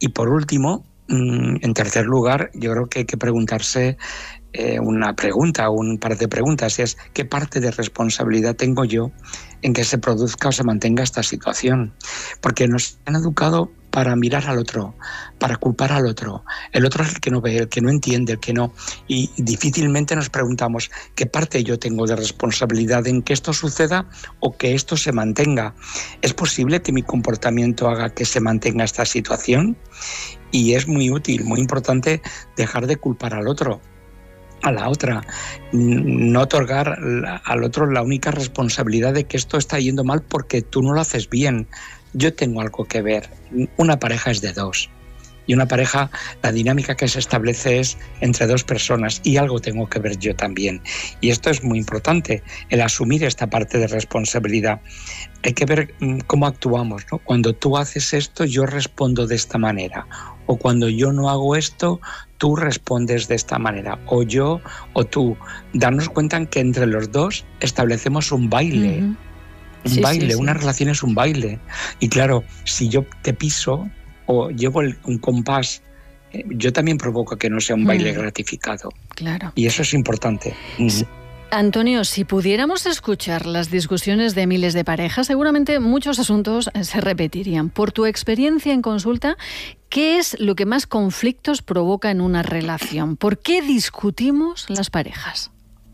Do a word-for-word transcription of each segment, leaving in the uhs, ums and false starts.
Y por último, en tercer lugar, yo creo que hay que preguntarse eh, una pregunta, un par de preguntas, y es ¿qué parte de responsabilidad tengo yo en que se produzca o se mantenga esta situación? Porque nos han educado para mirar al otro, para culpar al otro. El otro es el que no ve, el que no entiende, el que no... Y difícilmente nos preguntamos qué parte yo tengo de responsabilidad en que esto suceda o que esto se mantenga. ¿Es posible que mi comportamiento haga que se mantenga esta situación? Y es muy útil, muy importante dejar de culpar al otro, a la otra, no otorgar al otro la única responsabilidad de que esto está yendo mal porque tú no lo haces bien. Yo tengo algo que ver. Una pareja es de dos. Y una pareja, la dinámica que se establece es entre dos personas y algo tengo que ver yo también. Y esto es muy importante, el asumir esta parte de responsabilidad. Hay que ver cómo actuamos, ¿no? Cuando tú haces esto, yo respondo de esta manera. O cuando yo no hago esto, tú respondes de esta manera. O yo o tú. Darnos cuenta que entre los dos establecemos un baile. Uh-huh. Un sí, baile, sí, sí. Una relación es un baile. Y claro, si yo te piso o llevo el, un compás, eh, yo también provoco que no sea un mm. baile gratificado. Claro. Y eso es importante. Sí. Antonio, si pudiéramos escuchar las discusiones de miles de parejas, seguramente muchos asuntos se repetirían. Por tu experiencia en consulta, ¿qué es lo que más conflictos provoca en una relación? ¿Por qué discutimos las parejas?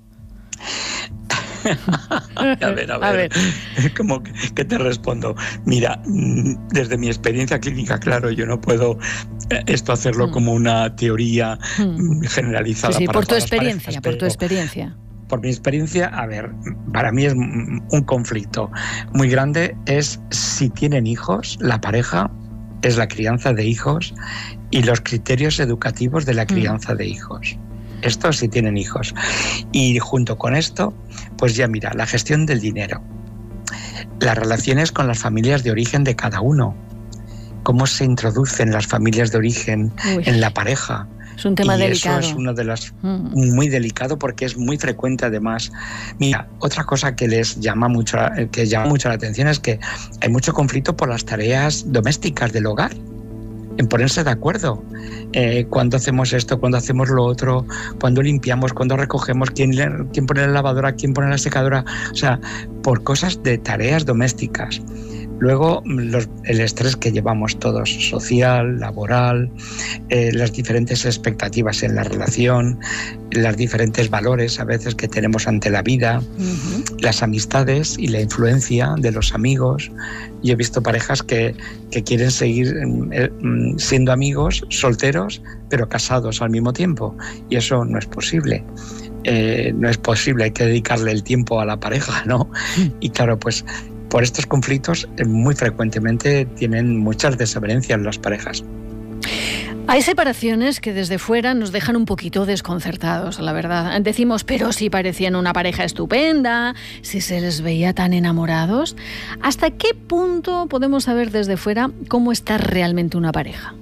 a ver, a ver, a ver. ¿Cómo que, que te respondo? Mira, desde mi experiencia clínica, claro, yo no puedo esto hacerlo mm. como una teoría mm. generalizada. Sí, sí, para por tu todas experiencia, las parejas, por tu pero, experiencia. Por mi experiencia, a ver, para mí es un conflicto muy grande, es si tienen hijos, la pareja, es la crianza de hijos y los criterios educativos de la crianza mm. de hijos. Esto sí tienen hijos. Y junto con esto, pues ya mira, la gestión del dinero, las relaciones con las familias de origen de cada uno, cómo se introducen las familias de origen Uy, en la pareja. Es un tema y delicado. Eso es uno de los mm. muy delicado porque es muy frecuente además. Mira, otra cosa que les llama mucho, que llama mucho la atención es que hay mucho conflicto por las tareas domésticas del hogar, en ponerse de acuerdo. Eh, cuando hacemos esto, cuando hacemos lo otro, cuando limpiamos, cuando recogemos, quién, quién pone la lavadora, quién pone la secadora, o sea, por cosas de tareas domésticas. Luego, los, el estrés que llevamos todos, social, laboral, eh, las diferentes expectativas en la relación, los diferentes valores a veces que tenemos ante la vida, uh-huh. las amistades y la influencia de los amigos. Yo he visto parejas que, que quieren seguir eh, siendo amigos, solteros, pero casados al mismo tiempo. Y eso no es posible. Eh, no es posible, hay que dedicarle el tiempo a la pareja, ¿no? Y claro, pues por estos conflictos muy frecuentemente tienen muchas desavenencias las parejas. Hay separaciones que desde fuera nos dejan un poquito desconcertados, la verdad. Decimos, pero si parecían una pareja estupenda, si se les veía tan enamorados. ¿Hasta qué punto podemos saber desde fuera cómo está realmente una pareja?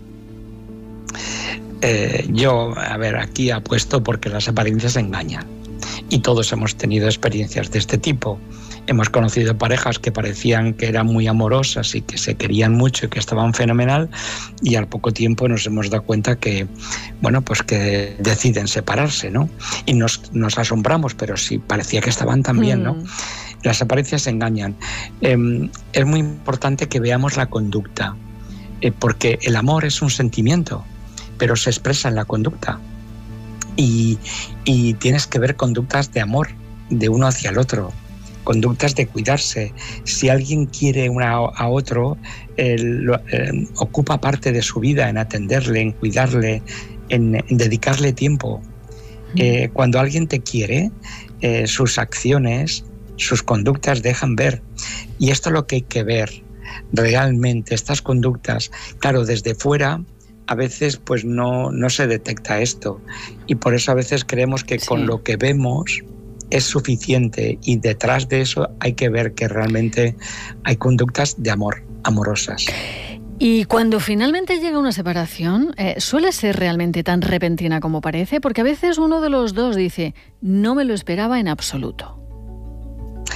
Eh, yo, a ver, aquí apuesto porque las apariencias engañan. Y todos hemos tenido experiencias de este tipo. Hemos conocido parejas que parecían que eran muy amorosas y que se querían mucho y que estaban fenomenal, y al poco tiempo nos hemos dado cuenta que, bueno, pues que deciden separarse, ¿no? Y nos, nos asombramos, pero sí parecía que estaban tan bien, ¿no? Mm. Las apariencias engañan. Eh, es muy importante que veamos la conducta, eh, porque el amor es un sentimiento, pero se expresa en la conducta. Y, y tienes que ver conductas de amor de uno hacia el otro, conductas de cuidarse. Si alguien quiere una a otro, eh, lo, eh, ocupa parte de su vida en atenderle, en cuidarle, en, en dedicarle tiempo. Eh, cuando alguien te quiere, eh, sus acciones, sus conductas dejan ver. Y esto es lo que hay que ver realmente, estas conductas. Claro, desde fuera a veces pues no, no se detecta esto, y por eso a veces creemos que sí. con lo que vemos es suficiente, y detrás de eso hay que ver que realmente hay conductas de amor, amorosas. Y cuando finalmente llega una separación, eh, ¿suele ser realmente tan repentina como parece? Porque a veces uno de los dos dice, no me lo esperaba en absoluto.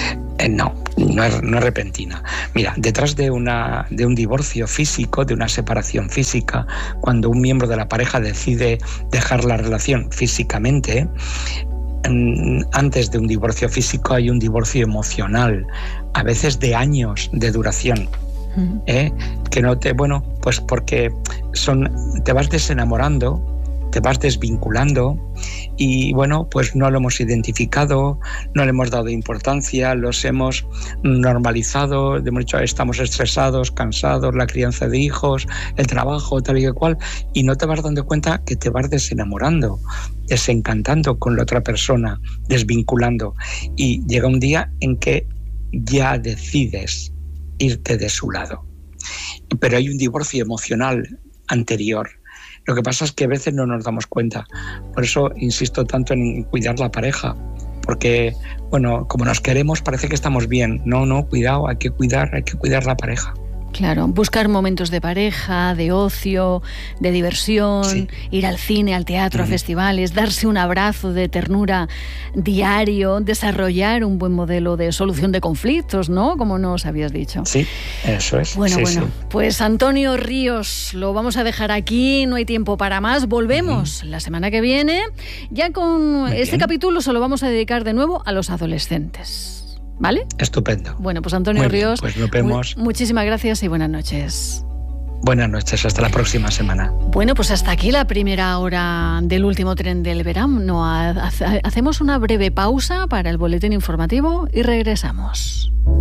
Eh, no, no es, no es repentina. Mira, detrás de, una, de un divorcio físico, de una separación física, cuando un miembro de la pareja decide dejar la relación físicamente, antes de un divorcio físico hay un divorcio emocional, a veces de años de duración. ¿Eh? Que no te, bueno, pues porque son, te vas desenamorando, te vas desvinculando y bueno, pues no lo hemos identificado, no le hemos dado importancia, los hemos normalizado, hemos dicho estamos estresados, cansados, la crianza de hijos, el trabajo, tal y que cual, y no te vas dando cuenta que te vas desenamorando, desencantando con la otra persona, desvinculando, y llega un día en que ya decides irte de su lado. Pero hay un divorcio emocional anterior. Lo que pasa es que a veces no nos damos cuenta. Por eso insisto tanto en cuidar la pareja. Porque, bueno, como nos queremos parece que estamos bien. No, no, cuidado, hay que cuidar, hay que cuidar la pareja. Claro, buscar momentos de pareja, de ocio, de diversión, sí. Ir al cine, al teatro, uh-huh. a festivales, darse un abrazo de ternura diario, desarrollar un buen modelo de solución de conflictos, ¿no? Como nos habías dicho. Sí, eso es. Bueno, sí, bueno, sí. Pues Antonio Ríos, lo vamos a dejar aquí, no hay tiempo para más. Volvemos uh-huh. la semana que viene. Ya con Muy este bien. capítulo se lo vamos a dedicar de nuevo a los adolescentes. ¿Vale? Estupendo. Bueno, pues Antonio Muy Ríos, bien, pues nos vemos. Mu- muchísimas gracias y buenas noches. Buenas noches, hasta la próxima semana. Bueno, pues hasta aquí la primera hora del último tren del verano. Hacemos una breve pausa para el boletín informativo y regresamos.